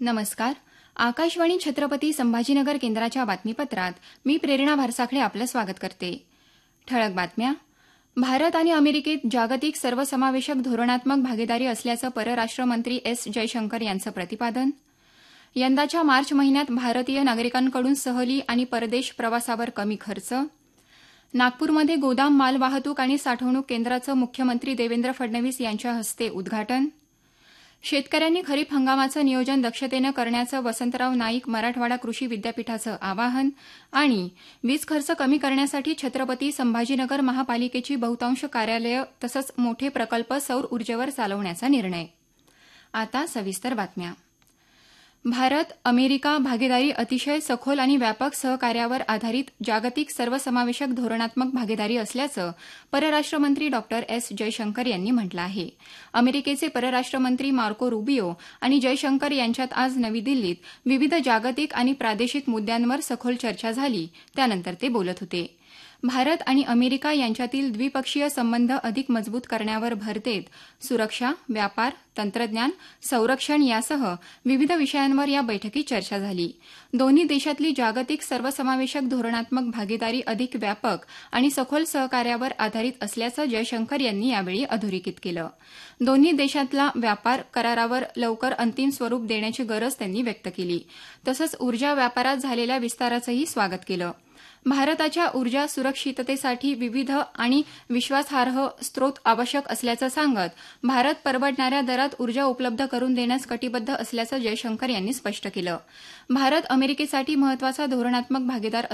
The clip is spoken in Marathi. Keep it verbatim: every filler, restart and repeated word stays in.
नमस्कार. आकाशवाणी छत्रपती संभाजीनगर केंद्राच्या बातमीपत्रात मी प्रेरणा भारसाखळे आपलं स्वागत करते. ठळक बातम्या. भारत आणि अमेरिकेत जागतिक सर्वसमावेशक धोरणात्मक भागीदारी असल्याचं परराष्ट्र मंत्री एस जयशंकर यांचं प्रतिपादन. यंदाच्या मार्च महिन्यात भारतीय नागरिकांकडून सहली आणि परदेश प्रवासावर कमी खर्च. नागपूरमध्ये गोदाम मालवाहतूक आणि साठवणूक केंद्राचं मुख्यमंत्री देवेंद्र फडणवीस यांच्या हस्ते उद्घाटन. शेतकऱ्यांनी खरीप हंगामाचं नियोजन दक्षतेनं करण्याचं वसंतराव नाईक मराठवाडा कृषी विद्यापीठाचं आवाहन आणि वीज खर्च कमी करण्यासाठी छत्रपती संभाजीनगर महापालिकेची बहुतांश कार्यालयं तसंच मोठे प्रकल्प सौर ऊर्जेवर चालवण्याचा निर्णय. आता सविस्तर बातम्या. भारत अमेरिका भागीदारी अतिशय सखोल आणि व्यापक सहकार्यावर आधारित जागतिक सर्वसमावेशक धोरणात्मक भागीदारी असल्याचं परराष्ट्र मंत्री डॉक्टर एस जयशंकर यांनी म्हटलं आहे. अमेरिकेचे परराष्ट्र मंत्री मार्को रुबियो आणि जयशंकर यांच्यात आज नवी दिल्लीत विविध जागतिक आणि प्रादेशिक मुद्द्यांवर सखोल चर्चा झाली त्यानंतर ते बोलत होते. भारत आणि अमेरिका यांच्यातील द्विपक्षीय संबंध अधिक मजबूत करण्यावर भर देत सुरक्षा, व्यापार, तंत्रज्ञान, संरक्षण यासह विविध विषयांवर या बैठकीत चर्चा झाली. दोन्ही देशातली जागतिक सर्वसमावेशक धोरणात्मक भागीदारी अधिक व्यापक आणि सखोल सहकार्यावर आधारित असल्याचं जयशंकर यांनी यावेळी अधोरेखित केलं. दोन्ही देशातला व्यापार करारावर लवकर अंतिम स्वरूप देण्याची गरज त्यांनी व्यक्त केली. तसंच ऊर्जा व्यापारात झालेल्या विस्ताराचंही स्वागत केलं. भारताच्या ऊर्जा सुरक्षिततेसाठी विविध आणि विश्वासार्ह स्रोत आवश्यक असल्याचं सांगत भारत परवडणाऱ्या दरात ऊर्जा उपलब्ध करून देण्यास कटिबद्ध असल्याचं जयशंकर यांनी स्पष्ट केलं. भारत अमेरिकेसाठी महत्वाचा धोरणात्मक भागीदार